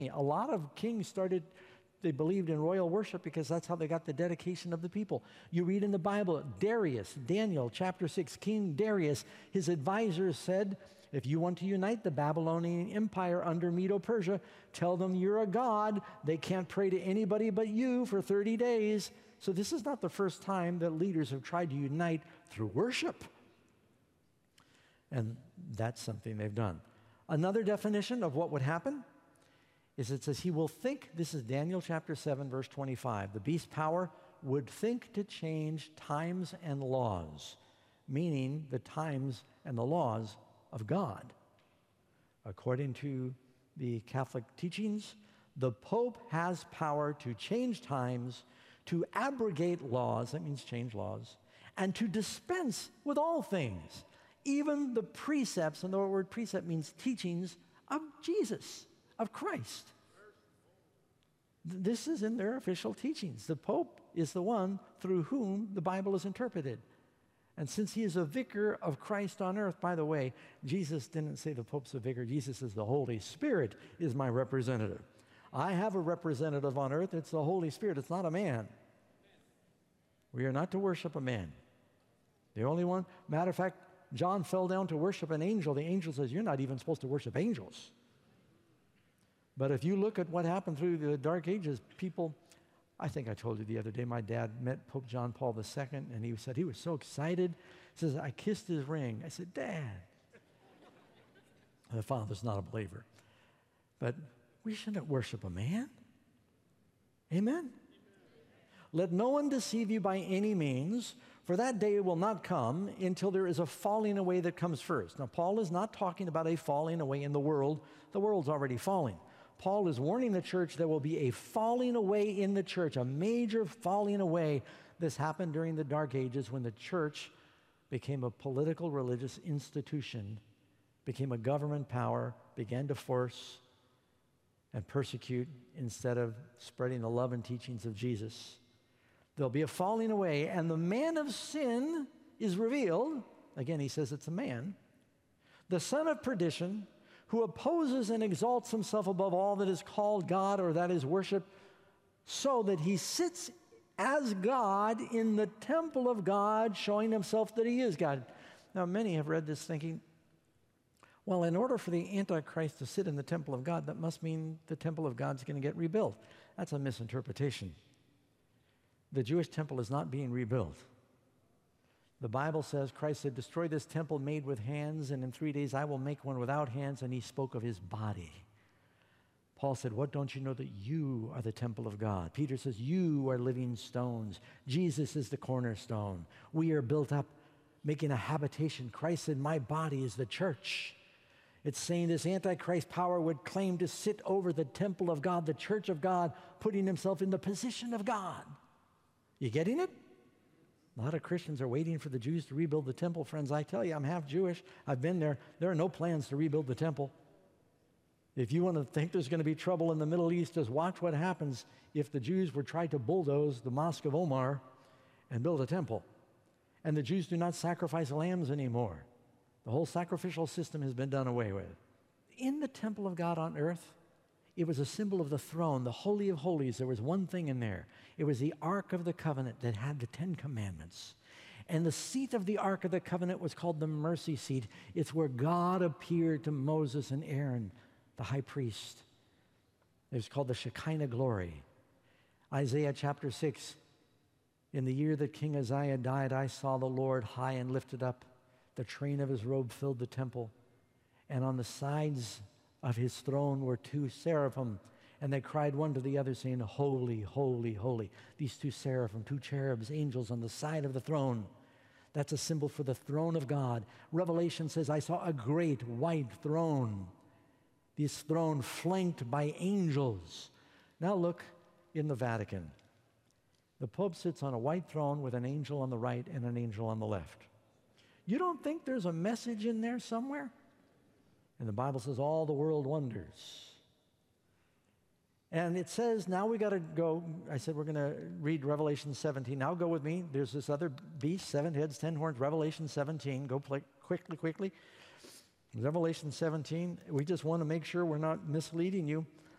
A lot of kings started, they believed in royal worship because that's how they got the dedication of the people. You read in the Bible, Darius, Daniel chapter 6, King Darius, his advisors said, if you want to unite the Babylonian Empire under Medo-Persia, tell them you're a god. They can't pray to anybody but you for 30 days. So this is not the first time that leaders have tried to unite through worship. And that's something they've done. Another definition of what would happen is it says he will think, this is Daniel chapter 7, verse 25, the beast power would think to change times and laws, meaning the times and the laws of God. According to the Catholic teachings, the Pope has power to change times, to abrogate laws, that means change laws, and to dispense with all things, even the precepts, and the word precept means teachings of Jesus, of Christ. This is in their official teachings. The Pope is the one through whom the Bible is interpreted. And since he is a vicar of Christ on earth, by the way, Jesus didn't say the Pope's a vicar. Jesus says the Holy Spirit is my representative. I have a representative on earth. It's the Holy Spirit. It's not a man. We are not to worship a man. The only one, matter of fact, John fell down to worship an angel. The angel says, you're not even supposed to worship angels. But if you look at what happened through the Dark Ages, people, I think I told you the other day, my dad met Pope John Paul II, and he said he was so excited. He says, I kissed his ring. I said, Dad. The father's not a believer. But we shouldn't worship a man. Amen? Let no one deceive you by any means, for that day will not come until there is a falling away that comes first. Now, Paul is not talking about a falling away in the world. The world's already falling. Paul is warning the church there will be a falling away in the church, a major falling away. This happened during the Dark Ages when the church became a political religious institution, became a government power, began to force and persecute instead of spreading the love and teachings of Jesus. There'll be a falling away, and the man of sin is revealed. Again, he says it's a man. The son of perdition, who opposes and exalts himself above all that is called God or that is worship, so that he sits as God in the temple of God, showing himself that he is God. Now, many have read this thinking, well, in order for the Antichrist to sit in the temple of God, that must mean the temple of God's going to get rebuilt. That's a misinterpretation. The Jewish temple is not being rebuilt. The Bible says, Christ said, destroy this temple made with hands, and in 3 days I will make one without hands, and he spoke of his body. Paul said, what, don't you know that you are the temple of God? Peter says, you are living stones. Jesus is the cornerstone. We are built up, making a habitation. Christ said, my body is the church. It's saying this Antichrist power would claim to sit over the temple of God, the church of God, putting himself in the position of God. You getting it? A lot of Christians are waiting for the Jews to rebuild the temple. Friends, I tell you, I'm half Jewish. I've been there. There are no plans to rebuild the temple. If you want to think there's going to be trouble in the Middle East, just watch what happens if the Jews were trying to bulldoze the Mosque of Omar and build a temple. And the Jews do not sacrifice lambs anymore. The whole sacrificial system has been done away with. In the temple of God on earth, it was a symbol of the throne, the Holy of Holies. There was one thing in there. It was the Ark of the Covenant that had the 10 Commandments. And the seat of the Ark of the Covenant was called the mercy seat. It's where God appeared to Moses and Aaron, the high priest. It was called the Shekinah glory. Isaiah chapter 6, in the year that King Uzziah died, I saw the Lord high and lifted up. The train of his robe filled the temple. And on the sides of his throne were 2 seraphim, and they cried one to the other, saying, holy, holy, holy. These 2 seraphim, 2 cherubs, angels on the side of the throne. That's a symbol for the throne of God. Revelation says, I saw a great white throne. This throne flanked by angels. Now look in the Vatican. The Pope sits on a white throne with an angel on the right and an angel on the left. You don't think there's a message in there somewhere? And the Bible says all the world wonders. And it says, now we got to go. I said we're going to read Revelation 17. Now go with me. There's this other beast, 7 heads, 10 horns, Revelation 17. Go quickly. Revelation 17. We just want to make sure we're not misleading you.